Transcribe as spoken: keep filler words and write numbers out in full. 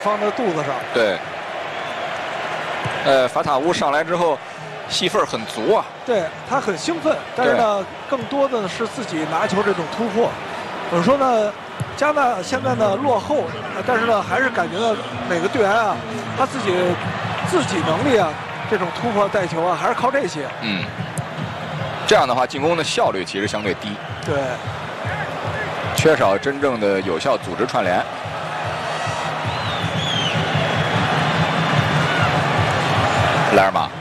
放在肚子上。 对。呃，法塔乌上来之后，戏份很足啊。 对他很兴奋，但是呢，更多的是自己拿球这种突破。我们说呢，加纳现在呢落后，但是呢还是感觉到每个队员啊，他自己自己能力啊，这种突破带球啊，还是靠这些。 嗯。这样的话，进攻的效率其实相对低。 对。 缺少真正的有效组织串联。莱尔马。